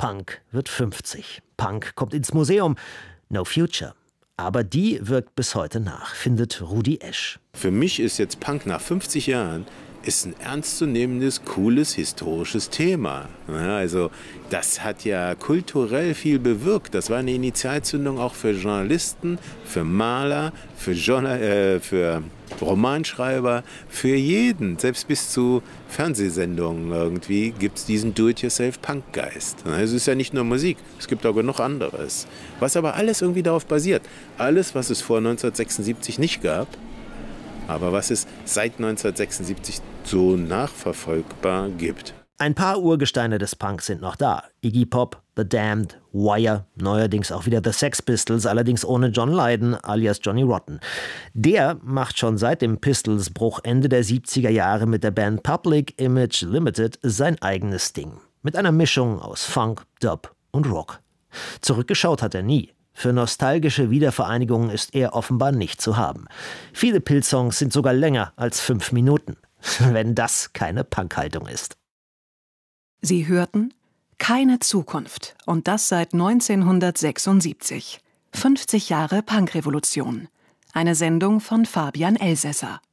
Punk wird 50. Punk kommt ins Museum. No Future. Aber die wirkt bis heute nach, findet Rudi Esch. Für mich ist jetzt Punk nach 50 Jahren ist ein ernstzunehmendes, cooles, historisches Thema. Ja, also das hat ja kulturell viel bewirkt. Das war eine Initialzündung auch für Journalisten, für Maler, für Romanschreiber, für jeden. Selbst bis zu Fernsehsendungen irgendwie gibt es diesen Do-it-yourself-Punk-Geist. Also es ist ja nicht nur Musik, es gibt auch genug anderes. Was aber alles irgendwie darauf basiert. Alles, was es vor 1976 nicht gab, aber was es seit 1976 so nachverfolgbar gibt. Ein paar Urgesteine des Punks sind noch da. Iggy Pop, The Damned, Wire, neuerdings auch wieder The Sex Pistols, allerdings ohne John Lydon alias Johnny Rotten. Der macht schon seit dem Pistols-Bruch Ende der 70er Jahre mit der Band Public Image Limited sein eigenes Ding. Mit einer Mischung aus Funk, Dub und Rock. Zurückgeschaut hat er nie. Für nostalgische Wiedervereinigungen ist er offenbar nicht zu haben. Viele Pil-Songs sind sogar länger als 5 Minuten. Wenn das keine Punkhaltung ist. Sie hörten Keine Zukunft. Und das seit 1976. 50 Jahre Punkrevolution. Eine Sendung von Fabian Elsässer.